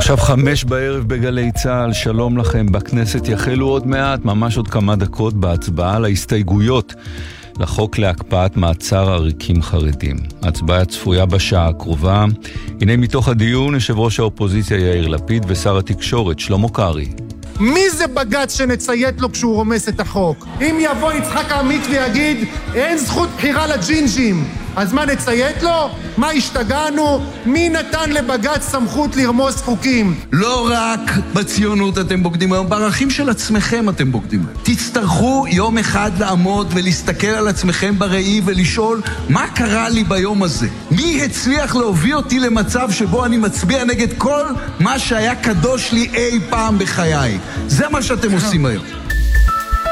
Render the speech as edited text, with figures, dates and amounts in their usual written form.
עכשיו 5 בערב בגלי צהל, שלום לכם. בכנסת יחלו עוד מעט, ממש עוד כמה דקות, בהצבעה על ההסתייגויות לחוק להקפאת מעצר עריקים חרדים. ההצבעה צפויה בשעה הקרובה. הנה מתוך הדיון, יושב ראש האופוזיציה יאיר לפיד ושר התקשורת שלמה קרעי. מי זה בג"ץ שנציית לו כשהוא רומס את החוק? אם יבוא יצחק עמית ויגיד אין זכות בחירה לג'ינג'ים, אז מה נציית לו? מה השתגענו? מי נתן לבג"ץ סמכות לרמוס חוקים? לא רק בציונות אתם בוגדים היום, בערכים של עצמכם אתם בוגדים. תצטרכו יום אחד לעמוד ולהסתכל על עצמכם בראי ולשאול מה קרה לי ביום הזה? מי הצליח להוביל אותי למצב שבו אני מצביע נגד כל מה שהיה קדוש לי אי פעם בחיי? זה מה שאתם עושים היום.